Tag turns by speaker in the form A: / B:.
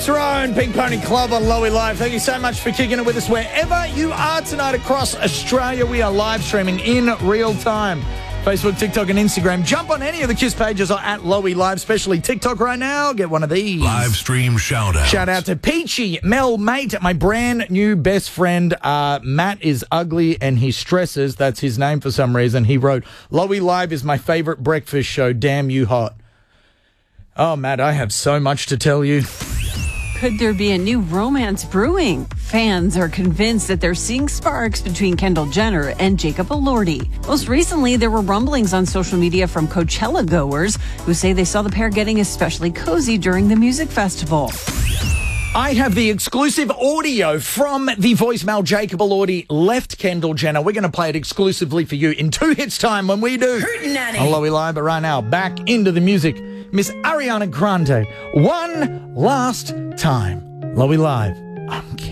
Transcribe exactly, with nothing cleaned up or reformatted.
A: Throne, Pink Pony Club on Lowy Live. Thank you so much for kicking it with us wherever you are tonight across Australia. We are live streaming in real time. Facebook, TikTok and Instagram. Jump on any of the KISS pages or at Lowy Live, especially TikTok right now. Get one of these.
B: Live stream shout out.
A: Shout out to Peachy, Mel, Mate, my brand new best friend. Uh, Matt is ugly and he stresses. That's his name for some reason. He wrote, Lowy Live is my favorite breakfast show. Damn you hot. Oh, Matt, I have so much to tell you.
C: Could there be a new romance brewing? Fans are convinced that they're seeing sparks between Kendall Jenner and Jacob Elordi. Most recently, there were rumblings on social media from Coachella goers who say they saw the pair getting especially cozy during the music festival.
A: I have the exclusive audio from the voicemail Jacob Elordi left Kendall Jenner. We're going to play it exclusively for you in two hits time when we do. On Lowy Live, but right now, back into the music. Miss Ariana Grande, One Last Time. Lowy Live. I'm